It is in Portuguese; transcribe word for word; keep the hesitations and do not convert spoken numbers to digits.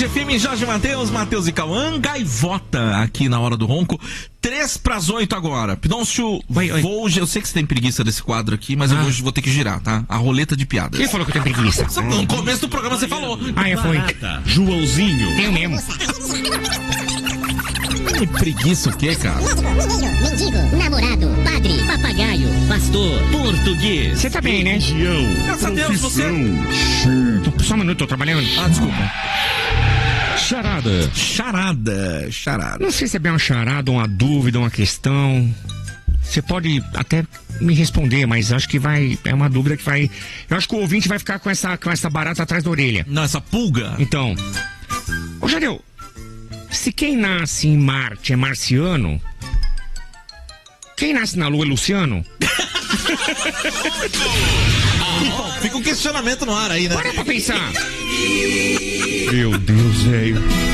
F M, Jorge Matheus, Matheus e Cauã, Gaivota aqui na Hora do Ronco. Três pras oito agora. Pidoncio, vou... Eu sei que você tem preguiça desse quadro aqui, mas ah. eu vou, vou ter que girar, tá? A roleta de piadas. Quem falou que eu tenho preguiça? No começo do programa você falou. Ah, é, foi. Joãozinho. Tenho mesmo. Que preguiça o quê, cara? Mendigo, namorado, padre, papagaio, pastor, português. Você tá bem, né? Graças a Deus, você... Só um minuto, tô trabalhando. Ah, desculpa. Charada. Charada, charada. Não sei se é bem uma charada, uma dúvida, uma questão. Você pode até me responder, mas acho que vai... É uma dúvida que vai... Eu acho que o ouvinte vai ficar com essa, com essa barata atrás da orelha. Não, essa pulga. Então... Ô, Jadeu, se quem nasce em Marte é marciano, quem nasce na Lua é Luciano? Bom, fica um questionamento no ar aí, né? Para pra pensar. Meu Deus, velho.